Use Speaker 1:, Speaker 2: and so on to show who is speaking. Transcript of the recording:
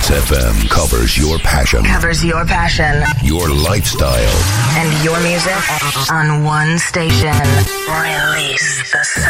Speaker 1: Release FM covers your passion. Your lifestyle.
Speaker 2: And your music on one station. Release the